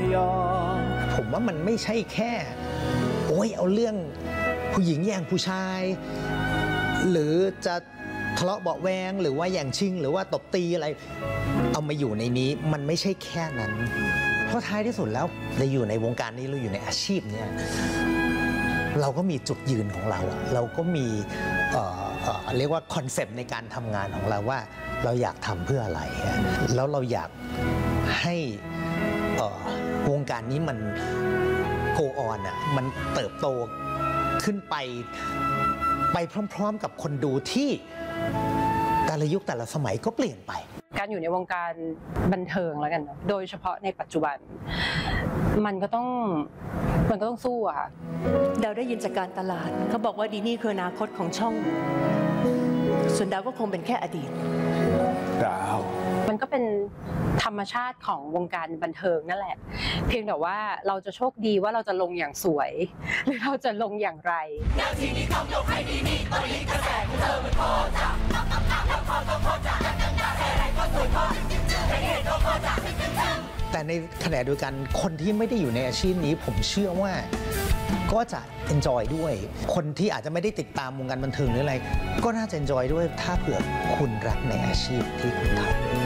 ยอมผมว่ามันไม่ใช่แค่โอ้ยเอาเรื่องผู้หญิงแย่งผู้ชายหรือจะทะเลาะเบาะแวงหรือว่าแย่งชิงหรือว่าตบตีอะไรเอามาอยู่ในนี้มันไม่ใช่แค่นั้นเพราะท้ายที่สุดแล้วเราอยู่ในวงการนี้เราอยู่ในอาชีพเนี่ยเราก็มีจุดยืนของเราเราก็มีเรียกว่าคอนเซปต์ในการทำงานของเราว่าเราอยากทำเพื่ออะไรแล้วเราอยากให้วงการนี้มันโกออนมันเติบโตขึ้นไปพร้อมๆกับคนดูที่แต่ละยุคแต่ละสมัยก็เปลี่ยนไปการอยู่ในวงการบันเทิงแล้วกันโดยเฉพาะในปัจจุบันมันก็ต้องสู้อะค่ะดาวได้ยินจากการตลาดเขาบอกว่าดีนี่คืออนาคตของช่องส่วนดาวก็คงเป็นแค่อดีตดาวมันก็เป็นธรรมชาติของวงการบันเทิงนั่นแหละเพียงแต่ว่าเราจะโชคดีว่าเราจะลงอย่างสวยหรือเราจะลงอย่างไรแนวทีนี้คำยกให้ดีนี่ตอนนี้กระแสของเธอมันพอจะแต่ในขณะเดียวกันคนที่ไม่ได้อยู่ในอาชีพนี้ผมเชื่อว่าก็จะ enjoy ด้วยคนที่อาจจะไม่ได้ติดตามวงการบันเทิงหรืออะไรก็น่าจะ enjoy ด้วยถ้าเผื่อคุณรักในอาชีพที่คุณทำ